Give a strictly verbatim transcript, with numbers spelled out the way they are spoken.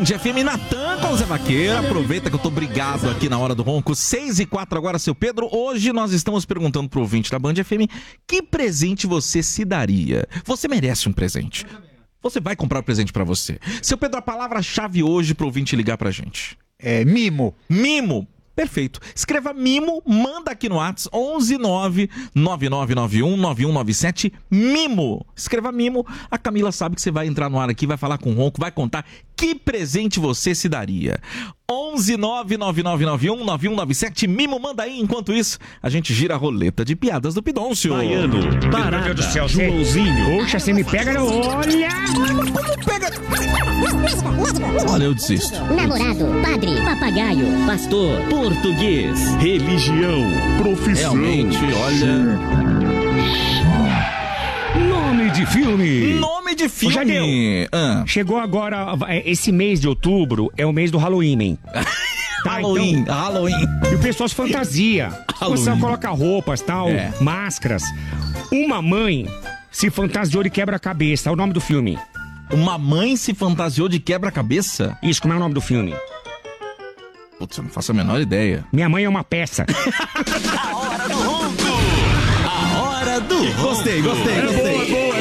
Band F M, Natan com o Zé Vaqueiro. Aproveita que eu tô brigado aqui na hora do ronco. seis e quatro agora, seu Pedro. Hoje nós estamos perguntando pro ouvinte da Band F M que presente você se daria. Você merece um presente. Você vai comprar um presente pra você. Seu Pedro, a palavra-chave hoje pro ouvinte ligar pra gente. É mimo. Mimo. Perfeito. Escreva mimo, manda aqui no WhatsApp onze nove nove nove nove um nove um nove sete, mimo. Escreva mimo. A Camila sabe que você vai entrar no ar aqui, vai falar com o Ronco, vai contar que presente você se daria. onze nove nove nove nove um nove um nove sete, mimo, manda aí. Enquanto isso, a gente gira a roleta de piadas do Pidôncio. Baiano, Parada, Meu Deus do céu, Joãozinho. Poxa, você me pega no... Olha! Como pega? Olha, eu desisto. Namorado, padre, papagaio, pastor, português. Religião, profissão. Realmente, olha... Nome de filme. Nome de filme. Jadeu. Ah. Chegou agora, é, esse mês de outubro é o mês do Halloween, hein? Tá, Halloween, então, Halloween. e o pessoal se fantasia. Halloween. Você coloca roupas, tal, É. máscaras. Uma mãe se fantasiou de quebra-cabeça. É o nome do filme. Uma mãe se fantasiou de quebra-cabeça? Isso, como é o nome do filme? Putz, eu não faço a menor ideia. Minha mãe é uma peça. A hora do ronco. A hora do ronco. Gostei, gostei, É gostei. boa, é boa.